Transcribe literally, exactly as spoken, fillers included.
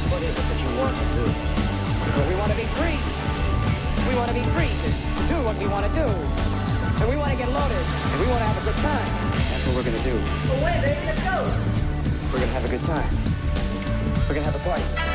What is it that you want to do? Well, we want to be free. We want to be free to do what we want to do. And we want to get loaded. And we want to have a good time. That's what we're going to do. Well, wait, baby, let's go. We're going to have a good time. We're going to have a party.